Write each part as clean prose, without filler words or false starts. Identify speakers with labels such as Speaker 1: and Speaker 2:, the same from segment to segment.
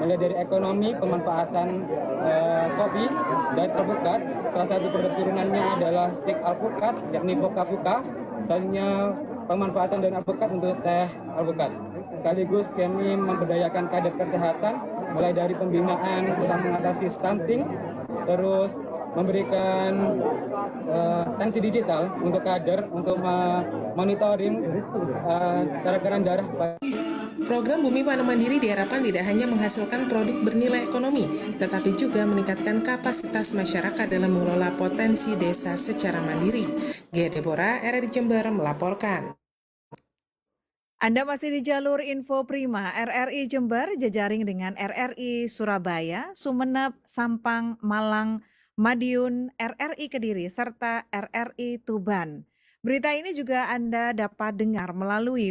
Speaker 1: mulai dari ekonomi, pemanfaatan kopi dan alpukat. Salah satu produk turunannya adalah stik alpukat, yakni Puka-Puka. Selanjutnya pemanfaatan daun alpukat untuk teh alpukat. Sekaligus kami memberdayakan kader kesehatan, mulai dari pembinaan tentang mengatasi stunting, terus memberikan tensi digital untuk kader untuk monitoring tekanan darah.
Speaker 2: Program Bumi Pangan Mandiri diharapkan tidak hanya menghasilkan produk bernilai ekonomi, tetapi juga meningkatkan kapasitas masyarakat dalam mengelola potensi desa secara mandiri. Gia Deborah, RRI Jember melaporkan.
Speaker 3: Anda masih di jalur Info Prima RRI Jember, jejaring dengan RRI Surabaya, Sumeneb, Sampang, Malang, Madiun, RRI Kediri, serta RRI Tuban. Berita ini juga Anda dapat dengar melalui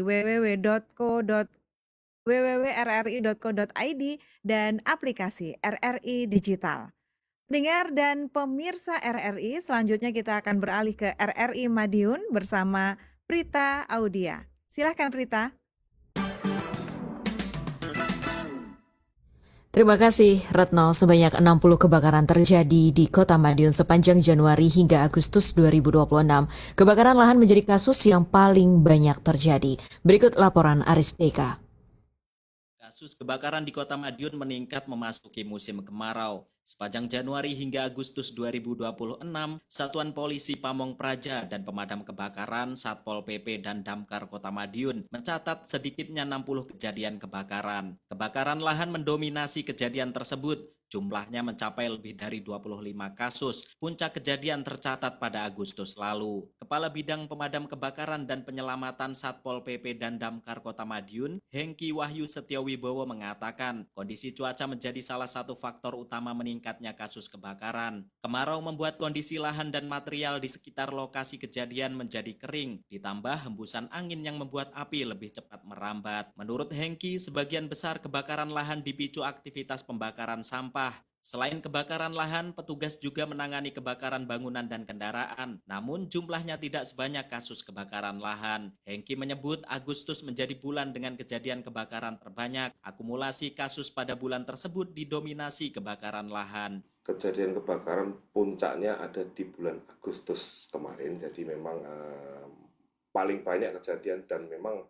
Speaker 3: www.rri.co.id dan aplikasi RRI Digital. Pendengar dan pemirsa RRI, selanjutnya kita akan beralih ke RRI Madiun bersama Prita Audia. Silahkan Prita.
Speaker 4: Terima kasih Retno. Sebanyak 60 kebakaran terjadi di Kota Madiun sepanjang Januari hingga Agustus 2026. Kebakaran lahan menjadi kasus yang paling banyak terjadi. Berikut laporan Aris Deka.
Speaker 5: Kasus kebakaran di Kota Madiun meningkat memasuki musim kemarau. Sepanjang Januari hingga Agustus 2026, Satuan Polisi Pamong Praja dan Pemadam Kebakaran Satpol PP dan Damkar Kota Madiun mencatat sedikitnya 60 kejadian kebakaran. Kebakaran lahan mendominasi kejadian tersebut. Jumlahnya mencapai lebih dari 25 kasus. Puncak kejadian tercatat pada Agustus lalu. Kepala Bidang Pemadam Kebakaran dan Penyelamatan Satpol PP dan Damkar Kota Madiun, Hengki Wahyu Setiowibowo mengatakan, kondisi cuaca menjadi salah satu faktor utama meningkatnya kasus kebakaran. Kemarau membuat kondisi lahan dan material di sekitar lokasi kejadian menjadi kering, ditambah hembusan angin yang membuat api lebih cepat merambat. Menurut Hengki, sebagian besar kebakaran lahan dipicu aktivitas pembakaran sampah. Selain kebakaran lahan, petugas juga menangani kebakaran bangunan dan kendaraan. Namun jumlahnya tidak sebanyak kasus kebakaran lahan. Hengki menyebut Agustus menjadi bulan dengan kejadian kebakaran terbanyak. Akumulasi kasus pada bulan tersebut didominasi kebakaran lahan.
Speaker 6: Kejadian kebakaran puncaknya ada di bulan Agustus kemarin. Jadi memang paling banyak kejadian dan memang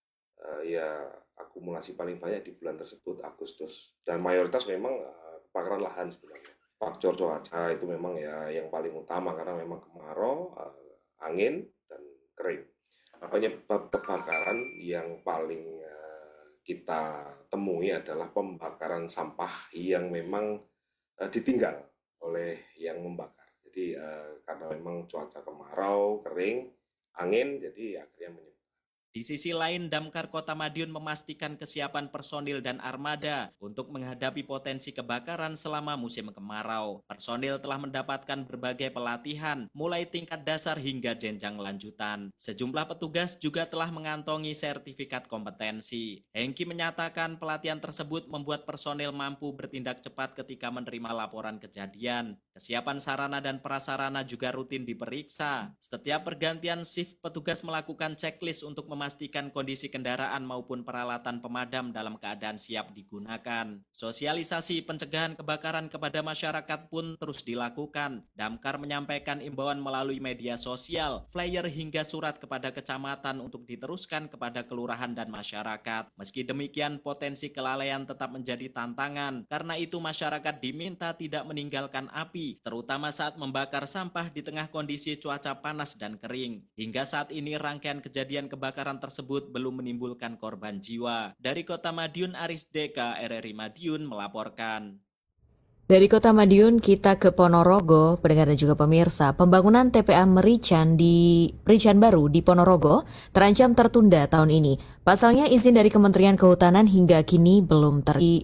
Speaker 6: akumulasi paling banyak di bulan tersebut Agustus. Dan mayoritas memang kebakaran lahan sebenarnya. Faktor cuaca itu memang yang paling utama karena memang kemarau, angin, dan kering. Penyebab kebakaran yang paling kita temui adalah pembakaran sampah yang memang ditinggal oleh yang membakar. Jadi karena memang cuaca kemarau, kering, angin, jadi akhirnya menyebabkan.
Speaker 5: Di sisi lain, Damkar Kota Madiun memastikan kesiapan personil dan armada untuk menghadapi potensi kebakaran selama musim kemarau. Personil telah mendapatkan berbagai pelatihan, mulai tingkat dasar hingga jenjang lanjutan. Sejumlah petugas juga telah mengantongi sertifikat kompetensi. Hengki menyatakan pelatihan tersebut membuat personil mampu bertindak cepat ketika menerima laporan kejadian. Kesiapan sarana dan prasarana juga rutin diperiksa. Setiap pergantian shift, petugas melakukan checklist untuk memastikan kondisi kendaraan maupun peralatan pemadam dalam keadaan siap digunakan. Sosialisasi pencegahan kebakaran kepada masyarakat pun terus dilakukan. Damkar menyampaikan imbauan melalui media sosial, flyer hingga surat kepada kecamatan untuk diteruskan kepada kelurahan dan masyarakat. Meski demikian, potensi kelalaian tetap menjadi tantangan. Karena itu masyarakat diminta tidak meninggalkan api, terutama saat membakar sampah di tengah kondisi cuaca panas dan kering. Hingga saat ini rangkaian kejadian kebakaran tersebut belum menimbulkan korban jiwa. Dari Kota Madiun, Aris Deka, RRI Madiun melaporkan.
Speaker 4: Dari Kota Madiun kita ke Ponorogo, pendengar dan juga pemirsa. Pembangunan TPA Merican baru di Ponorogo terancam tertunda tahun ini. Pasalnya izin dari Kementerian Kehutanan hingga kini belum